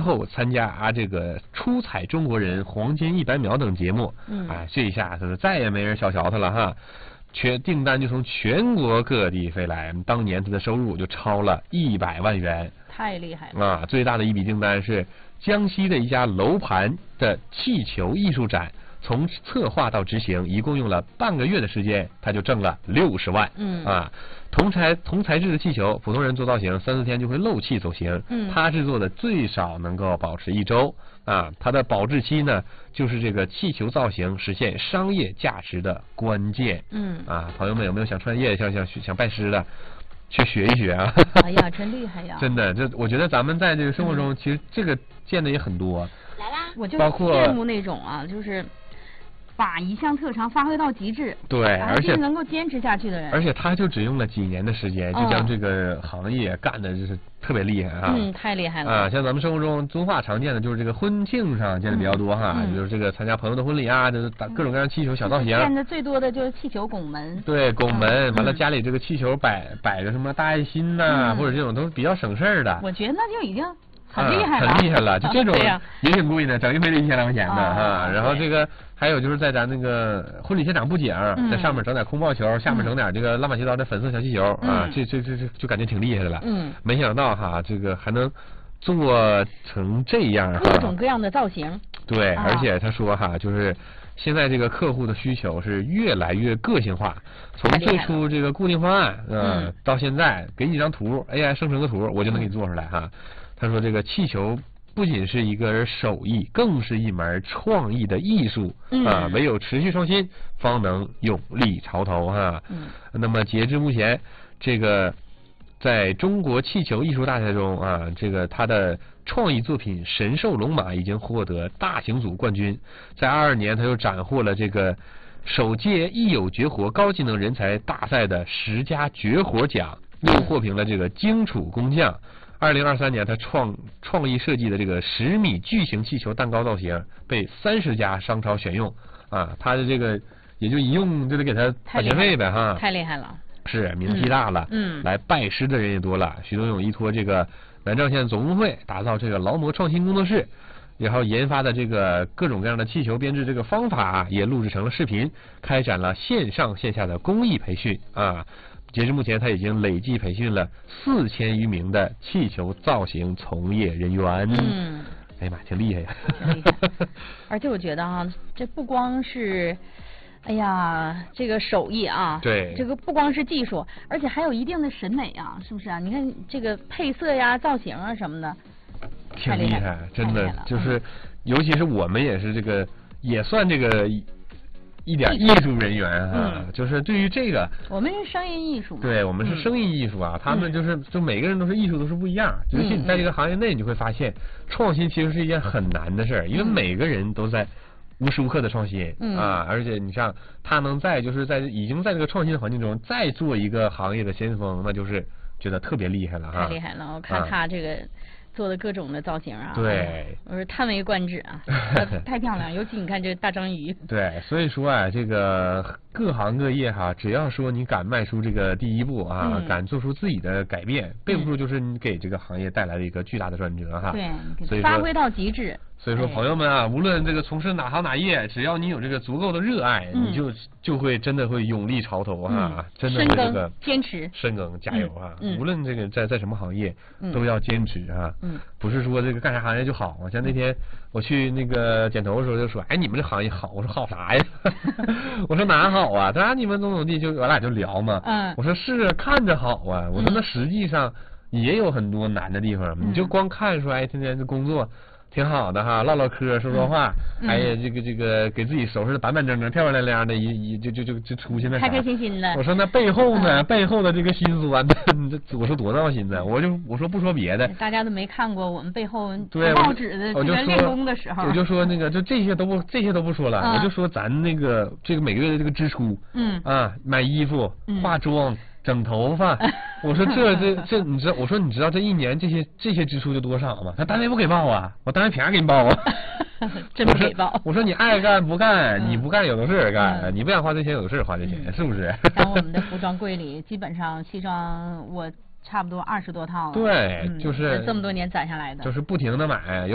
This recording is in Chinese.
后参加这个出彩中国人、黄金100秒等节目，这一下子再也没人小瞧他了哈。订单就从全国各地飞来，当年他的收入就超了100万元， 太厉害了啊！最大的一笔订单是江西的一家楼盘的气球艺术展，从策划到执行一共用了半个月的时间，他就挣了60万。同材质的气球，普通人做造型3-4天就会漏气走形，他制作的最少能够保持1周。它的保质期呢，就是这个气球造型实现商业价值的关键。朋友们有没有想创业、想拜师的，去学一学啊？ 哎呀，真厉害呀！ 真的，我觉得咱们在这个生活中，其实这个见的也很多。 来啦，我就羡慕那种就是把一项特长发挥到极致， 对，而且能够坚持下去的人， 而且他就只用了几年的时间，就将这个行业干的就是特别厉害啊！ 太厉害了像咱们生活中文化常见的就是这个婚庆上见的比较多哈，就是这个参加朋友的婚礼啊，就是打各种各样气球小造型。 见的最多的就是气球拱门， 对，拱门，完了家里这个气球摆个什么大爱心呐，或者这种都是比较省事儿的。 我觉得那就已经很厉害了， 很厉害了，就这种也挺贵的，整一回得1000来块钱的哈。然后这个还有就是在咱那个婚礼现场布景，在上面整点空包球，下面整点这个乱七八糟的粉色小气球啊，这就感觉挺厉害的了。没想到哈，这个还能做成这样哈， 各种各样的造型。 对，而且他说哈，就是现在这个客户的需求是越来越个性化，从最初这个固定方案，到现在给你张图 ，AI 生成个图，我就能给你做出来哈。他说这个气球不仅是一个手艺，更是一门创意的艺术唯有持续创新，方能勇立潮头哈。那么截至目前，这个在中国气球艺术大赛中这个他的创意作品《神兽龙马》已经获得大型组冠军，在22年他又斩获了这个首届益友绝活高技能人才大赛的10佳绝活奖，又获评了这个荆楚工匠。2023年，他创意设计的这个10米巨型气球蛋糕造型被30家商超选用他的这个也就一用就得给他花钱费呗哈， 太厉害了， 是名气大了，来拜师的人也多了。徐东勇依托这个南郑县总工会打造这个劳模创新工作室，然后研发的这个各种各样的气球编制这个方法也录制成了视频，开展了线上线下的公益培训截至目前，他已经累计培训了4000余名的气球造型从业人员。哎呀妈，挺厉害呀！ 挺厉害。而且我觉得这不光是，哎呀，这个手艺对， 这个不光是技术，而且还有一定的审美是不是啊？你看这个配色呀、造型什么的， 挺厉害，真的就是，尤其是我们也是这个，也算这个。一点艺术人员就是对于这个， 我们是商业艺术嘛， 对，我们是生意艺术他们就每个人都是艺术，都是不一样。尤其你在这个行业内，你就会发现，创新其实是一件很难的事儿，因为每个人都在无时无刻的创新而且你像他能已经在这个创新的环境中再做一个行业的先锋，那就是觉得特别厉害了太厉害了！我看他这个。做的各种的造型对， 我是叹为观止太漂亮，尤其你看这大章鱼。 对，所以说这个各行各业只要说你敢迈出这个第一步敢做出自己的改变，背不住就是你给这个行业带来了一个巨大的转折对，所以发挥到极致。 所以说，朋友们无论这个从事哪行哪业，只要你有这个足够的热爱，你就会真的会勇立潮头真的这个坚持深耕加油无论这个在什么行业都要坚持不是说这个干啥行业就好像那天我去那个剪头的时候就说，哎，你们这行业好，我说好啥呀？我说哪好啊？他说你们怎么地，就我俩就聊嘛。我说是看着好我说那实际上也有很多难的地方，你就光看说天天的工作。挺好的唠唠嗑说说话，哎呀，这个给自己收拾的板板正正、漂漂亮亮的，就出去那开开心心的。 我说那背后呢？背后的这个心酸，我说多闹心呢！我说不说别的， 大家都没看过我们背后报纸的这个练功的时候， 我就说那个就这些都不说了，我就说咱那个这个每个月的这个支出，买衣服、化妆。整头发，我说这你知道？我说你知道这一年这些支出就多少吗？他单位不给报我单位凭啥给你报真不给报。 我说你爱干不干，你不干有的是干，你不想花这钱有的是花这钱，是不是？ 像我们的服装柜里，基本上西装我差不多20多套了， 对，就是这么多年攒下来的， 就是不停的买。